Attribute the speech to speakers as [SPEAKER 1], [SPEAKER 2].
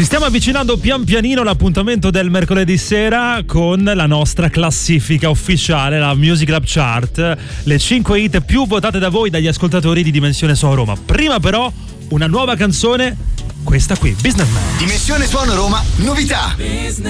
[SPEAKER 1] Ci stiamo avvicinando pian pianino all'appuntamento del mercoledì sera con la nostra classifica ufficiale, la Music Club Chart, le 5 hit più votate da voi, dagli ascoltatori di Dimensione Suono Roma. Prima però una nuova canzone, questa qui, Businessman.
[SPEAKER 2] Dimensione Suono Roma, novità.